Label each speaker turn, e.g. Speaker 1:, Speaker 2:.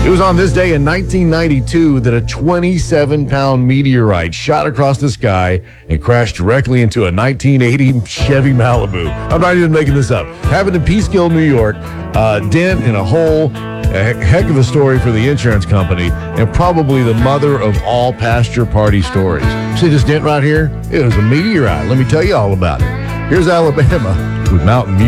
Speaker 1: It was on this day in 1992 that a 27-pound meteorite shot across the sky and crashed directly into a 1980 Chevy Malibu. I'm not even making this up. Happened in Peekskill, New York. Dent in a hole. A heck of a story for the insurance company, and probably the mother of all pasture party stories. See this dent right here? It was a meteorite. Let me tell you all about it. Here's Alabama with Mountain Music.